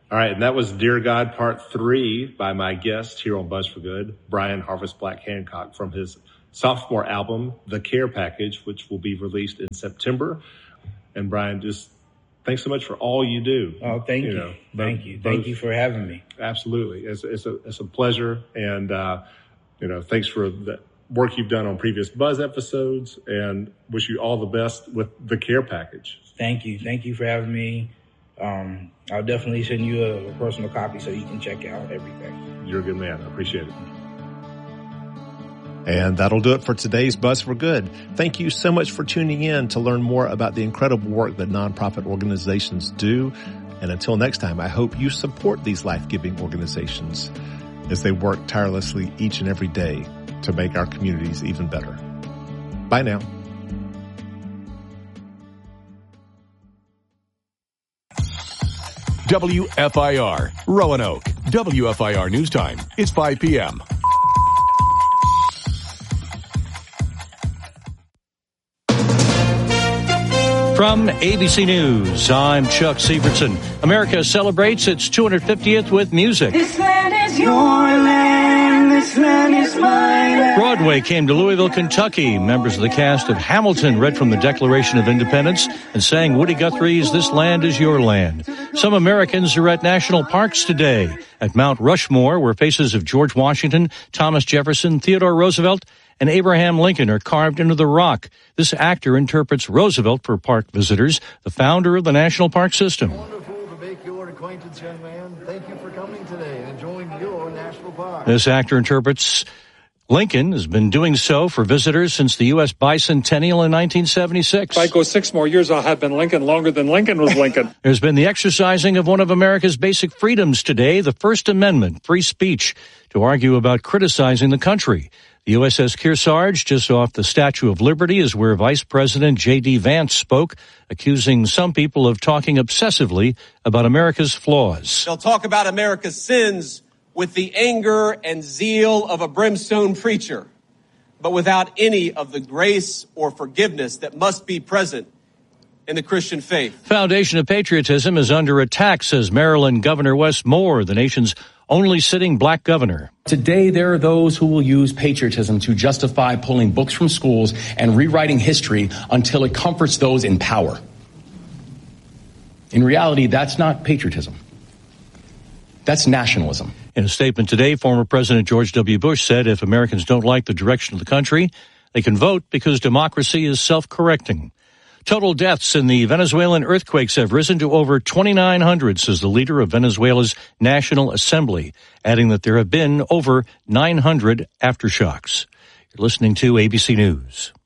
All right, and that was Dear God Part 3 by my guest here on Buzz for Good, Brian Harvest Black Hancock, from his sophomore album, The Care Package, which will be released in September. And Brian, just thanks so much for all you do. Oh, thank you. Thank you. Thank you for having me. Absolutely. It's a pleasure. And, thanks for the work you've done on previous Buzz episodes, and wish you all the best with The Care Package. Thank you. Thank you for having me. I'll definitely send you a personal copy so you can check out everything. You're a good man. I appreciate it. And that'll do it for today's Buzz for Good. Thank you so much for tuning in to learn more about the incredible work that nonprofit organizations do. And until next time, I hope you support these life-giving organizations as they work tirelessly each and every day to make our communities even better. Bye now. WFIR, Roanoke. WFIR News Time. It's 5 p.m. From ABC News, I'm Chuck Sievertson. America celebrates its 250th with music. This land is your land. This land is my land. Broadway came to Louisville, Kentucky. Members of the cast of Hamilton read from the Declaration of Independence and sang Woody Guthrie's This Land is Your Land. Some Americans are at national parks today. At Mount Rushmore, where faces of George Washington, Thomas Jefferson, Theodore Roosevelt, and Abraham Lincoln are carved into the rock. This actor interprets Roosevelt for park visitors, the founder of the National Park System. Wonderful to make your acquaintance, young man. Thank you for coming today and enjoying your national park. This actor interprets Lincoln, has been doing so for visitors since the U.S. bicentennial in 1976. If I go 6 more years, I'll have been Lincoln longer than Lincoln was Lincoln. There's been the exercising of one of America's basic freedoms today, the First Amendment, free speech, to argue about criticizing the country. The USS Kearsarge, just off the Statue of Liberty, is where Vice President J.D. Vance spoke, accusing some people of talking obsessively about America's flaws. They'll talk about America's sins with the anger and zeal of a brimstone preacher, but without any of the grace or forgiveness that must be present in the Christian faith. Foundation of Patriotism is under attack, says Maryland Governor Wes Moore, the nation's only sitting black governor. Today, there are those who will use patriotism to justify pulling books from schools and rewriting history until it comforts those in power. In reality, that's not patriotism. That's nationalism. In a statement today, former President George W. Bush said if Americans don't like the direction of the country, they can vote because democracy is self-correcting. Total deaths in the Venezuelan earthquakes have risen to over 2,900, says the leader of Venezuela's National Assembly, adding that there have been over 900 aftershocks. You're listening to ABC News.